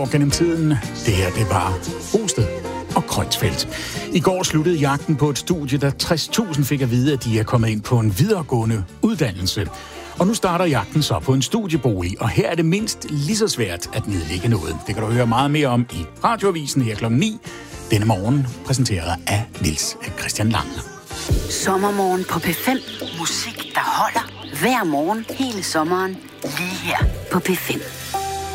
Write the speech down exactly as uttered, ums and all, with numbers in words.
år gennem tiden. Det her, det var Osted og Krønsfeldt. I går sluttede jagten på et studie, der tres tusind fik at vide, at de er kommet ind på en videregående uddannelse. Og nu starter jagten så på en studiebolig, og her er det mindst lige så svært at nedlægge noget. Det kan du høre meget mere om i Radioavisen her klokken ni. Denne morgen præsenteret af Niels Christian Lange. Sommermorgen på P fem. Musik, der holder hver morgen hele sommeren lige her på P fem.